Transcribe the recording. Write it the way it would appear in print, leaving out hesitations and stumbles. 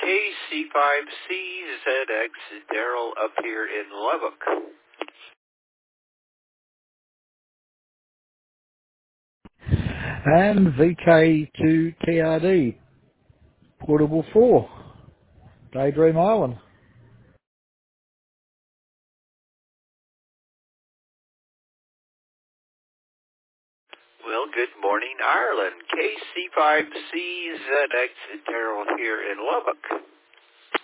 KC5CZX, Daryl up here in Lubbock. And VK2TRD, Portable 4, Daydream Island. Well, good morning, Ireland. KC5CZX, Daryl here in Lubbock.